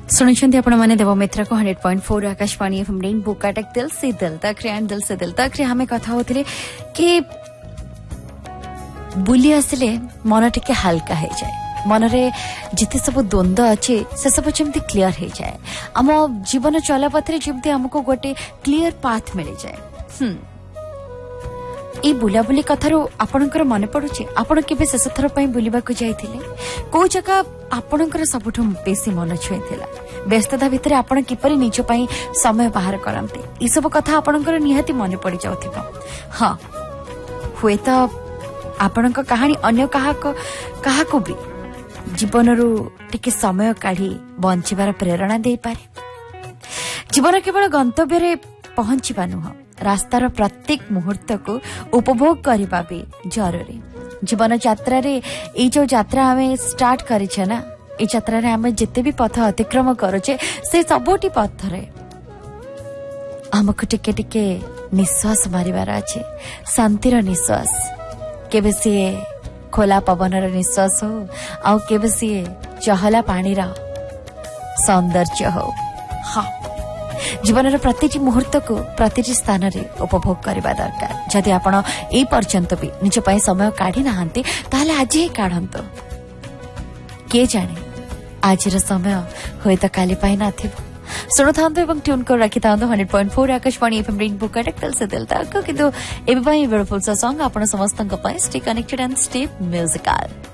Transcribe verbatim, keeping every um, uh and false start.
सुनिछन्ति आपण माने देवमित्र को hundred point four Akashvani FM rainbow काटक दिल से दिल तक रे दिल से दिल तक रे हमें कथा होथिले कि बुली आसले मन टिके हल्का हो जाए मन रे जिते सब द्वंद्व अच्छे से सब जमती क्लियर हो जाए आम जीवन चला पथरे जमती हमको गोटे क्लियर पाथ मिल जाए। हम्म ए बुलाबुली कथारू आपणकर मन पड़ुछि आपण केबे शेष थर पई बुलिबा को जाइथिले को जगह आपणकर सबठु बेसी मन छुइथिला व्यस्तता भितर आपण किपरि निज पई समय बाहर करंते ई सब कथा आपणकर निहाती मन पड़ि जाउथिबो। हां हुए तो आपणक कहानी अन्य कहा को कहा को भी जीवन रु टिके समय काढी बंचिबार प्रेरणा देई पारे। जीवन केवल गंतव्य रे पहुंचीबा नुह रास्तार प्रत्येक मुहूर्त को उपभोग करबा भी जरूरी। जीवन यात्रा रे ए जो यात्रा हमें स्टार्ट करिछे ना ए यात्रा रे हमें जिते भी पथ अतिक्रम करूचे से सबोटी पथ रे हमको टिके टिके निश्वास मारिबार अछि शांतिर निश्वास केबे से खोला पवनर निश्वास हो आ केबे से चहला पानी रा सौंदर्य हो। हाँ जीवन प्रति मुहूर्त को प्रति स्थान रे उपभोग करबा दरकार। जदि आपण ए पर्यंत भी निज पय समय काढी नाहंती ताले आज ही काढंतो के जाने आज समय होय त काली पाई नाथिबो। सुनथांतो एवं ट्यून कर रखिथांतो hundred point four Akashvani FM rainbow काटक दिल से दिल तक किंतु एबे पई ब्यूटीफुल सॉन्ग आपण समस्तक पय stay connected and stay musical.